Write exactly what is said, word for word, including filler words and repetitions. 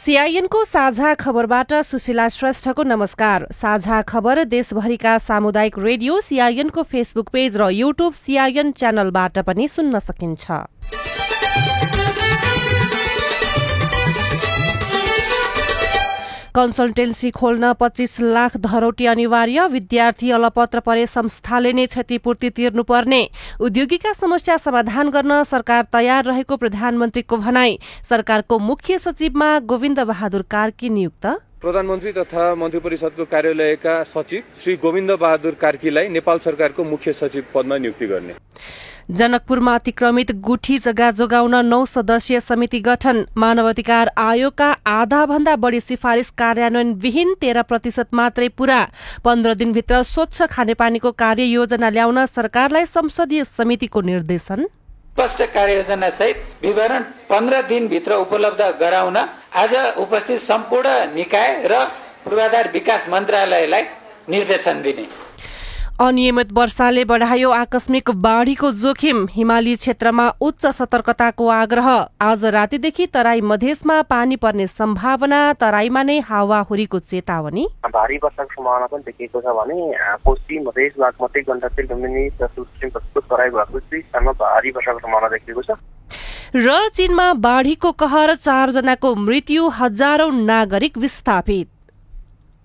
सीआईएनको साझा खबरबाट सुशीला श्रेष्ठको नमस्कार। साझा खबर देशभरिका सामुदायिक रेडियो सीआईएनको फेसबुक पेज र युट्युब सीआईएन च्यानलबाट पनि सुन्न सकिन्छ। कन्सल्टेन्सी खोल्न पच्चीस लाख धरौटी अनिवार्य, विद्यार्थी अलपत्र परे संस्थाले नै क्षतिपूर्ति तिर्नुपर्ने, उद्योगीका समस्या समाधान गर्न सरकार तयार रहेको प्रधानमन्त्रीको भनाई, सरकारको मुख्य सचिवमा गोविन्द बहादुर कार्की नियुक्त। प्रधानमन्त्री तथा मन्त्री परिषदको कार्यालयका सचिव श्री गोविन्द बहादुर कार्कीलाई नेपाल सरकारको मुख्य सचिव पदमा नियुक्ति गर्ने। जनकपुरमा अतिक्रमित गुठी जग्गा जोगाउन नौ सदस्यीय समिति गठन, मानवाधिकार आयोगका आधा भन्दा बढ़ी सिफारिश कार्यान्वयन विहीन, तेह्र प्रतिशत मात्रै पूरा, पन्ध्र दिनभित्र स्वच्छ खानेपानीको कार्ययोजना ल्याउन सरकारलाई संसदीय समितिको निर्देशन। स्पष्ट कार्ययोजना सहित विवरण पन्ध्र दिनभित्र उपलब्ध गराउन आज उपस्थित सम्पूर्ण निकाय र पूर्वाधार विकास मन्त्रालयलाई निर्देशन दिने। अनियमित वर्षाले बढायो आकस्मिक बाढ़ीको जोखिम, हिमाली क्षेत्रमा उच्च सतर्कताको आग्रह, आज रातिदेखि तराई मधेसमा पानी पर्ने सम्भावना, तराईमा नै हावाहुरीको चेतावनी। भारी वर्षाको सम्भावना पनि देखिएको छ भने कोशी मधेस बागमती गण्डकी लुम्बिनी सुदूरपश्चिम पश्चिम तराई भएको स्थानमा भारी वर्षाको सम्भावना देखिएको छ। र चीनमा बाढ़ीको कहर, चार जनाको मृत्यु, हजारौं नागरिक विस्थापित।